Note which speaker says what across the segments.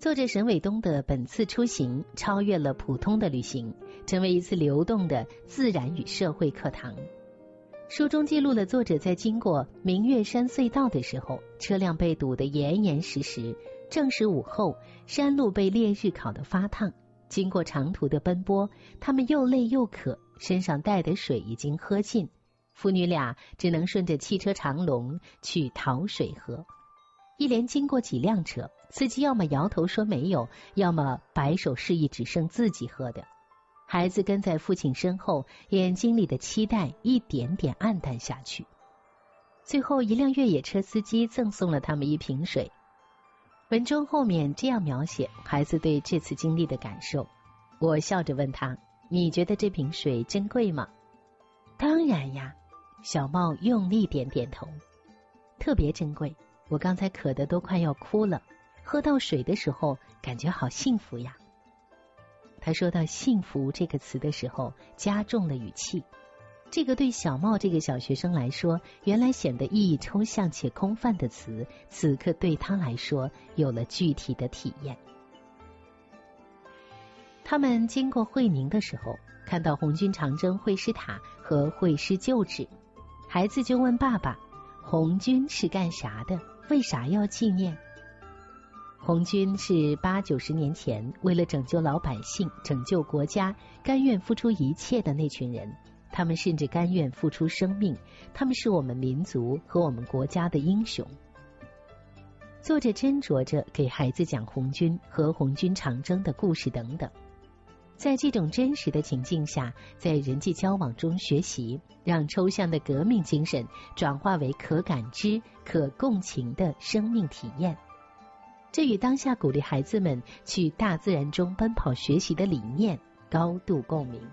Speaker 1: 作者沈伟东的本次出行超越了普通的旅行，成为一次流动的自然与社会课堂。书中记录了作者在经过明月山隧道的时候，车辆被堵得严严实实，正是午后，山路被烈日烤得发烫。经过长途的奔波，他们又累又渴，身上带的水已经喝尽，父女俩只能顺着汽车长龙去讨水喝。一连经过几辆车，司机要么摇头说没有，要么摆手示意只剩自己喝的。孩子跟在父亲身后，眼睛里的期待一点点暗淡下去。最后一辆越野车司机赠送了他们一瓶水。文中后面这样描写孩子对这次经历的感受。我笑着问他，你觉得这瓶水珍贵吗？当然呀，小茂用力点点头。特别珍贵，我刚才渴得都快要哭了，喝到水的时候感觉好幸福呀。他说到幸福这个词的时候加重了语气，这个对小茂这个小学生来说原来显得意义抽象且空泛的词，此刻对他来说有了具体的体验。他们经过会宁的时候，看到红军长征会师塔和会师旧址，孩子就问爸爸，红军是干啥的？为啥要纪念？红军是80-90年前为了拯救老百姓、拯救国家，甘愿付出一切的那群人。他们甚至甘愿付出生命，他们是我们民族和我们国家的英雄。作者斟酌着给孩子讲红军和红军长征的故事等等。在这种真实的情境下，在人际交往中学习，让抽象的革命精神转化为可感知、可共情的生命体验。这与当下鼓励孩子们去大自然中奔跑学习的理念高度共鸣。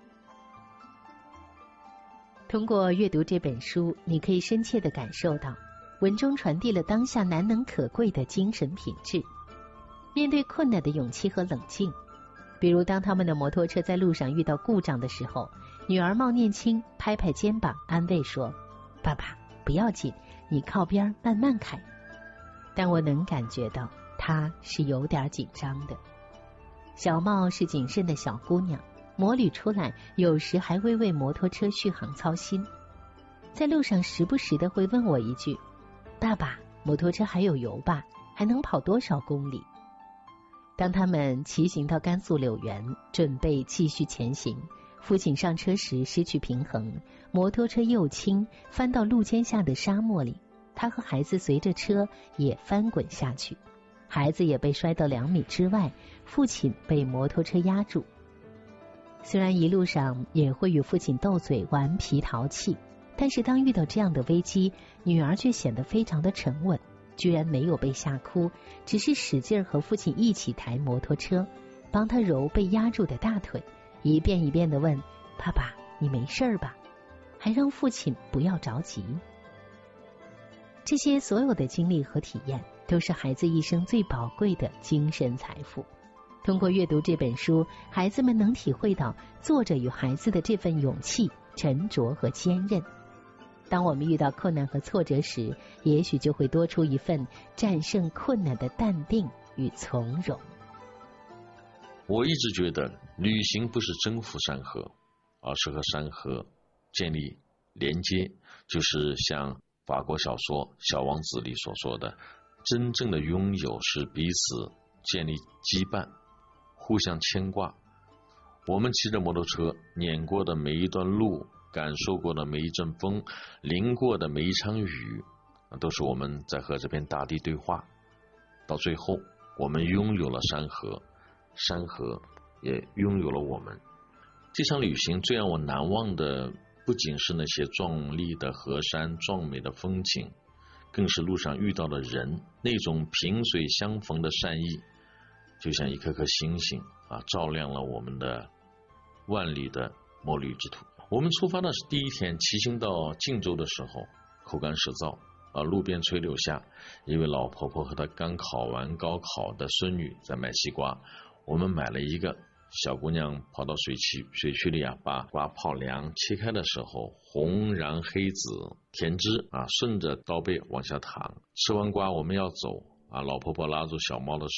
Speaker 1: 通过阅读这本书，你可以深切地感受到文中传递了当下难能可贵的精神品质，面对困难的勇气和冷静。比如当他们的摩托车在路上遇到故障的时候，女儿冒念青拍拍肩膀安慰说，爸爸不要紧，你靠边慢慢开。但我能感觉到她是有点紧张的。小茂是谨慎的小姑娘，摩旅出来有时还会为摩托车续航操心，在路上时不时的会问我一句，爸爸摩托车还有油吧？还能跑多少公里？当他们骑行到甘肃柳园，准备继续前行，父亲上车时失去平衡，摩托车又轻，翻到路肩下的沙漠里，他和孩子随着车也翻滚下去，孩子也被摔到2米之外，父亲被摩托车压住。虽然一路上也会与父亲斗嘴顽皮淘气，但是当遇到这样的危机，女儿却显得非常的沉稳，居然没有被吓哭，只是使劲和父亲一起抬摩托车，帮他揉被压住的大腿，一遍一遍地问，爸爸你没事吧？还让父亲不要着急。这些所有的经历和体验都是孩子一生最宝贵的精神财富。通过阅读这本书，孩子们能体会到作者与孩子的这份勇气、沉着和坚韧。当我们遇到困难和挫折时，也许就会多出一份战胜困难的淡定与从容。
Speaker 2: 我一直觉得旅行不是征服山河，而是和山河建立连接，就是像法国小说《小王子》里所说的，真正的拥有是彼此建立羁绊，互相牵挂。我们骑着摩托车碾过的每一段路，感受过的每一阵风，淋过的每一场雨，都是我们在和这片大地对话。到最后我们拥有了山河，山河也拥有了我们。这场旅行最让我难忘的不仅是那些壮丽的河山、壮美的风景，更是路上遇到的人，那种萍水相逢的善意，就像一颗颗星星照亮了我们的万里的摩旅之途。我们出发的是第一天，骑行到晋州的时候，口干舌燥路边垂柳下，一位老婆婆和她刚考完高考的孙女在卖西瓜。我们买了一个，小姑娘跑到水渠里把瓜泡凉，切开的时候红瓤黑紫，甜汁顺着刀背往下淌。吃完瓜我们要走老婆婆拉住小猫的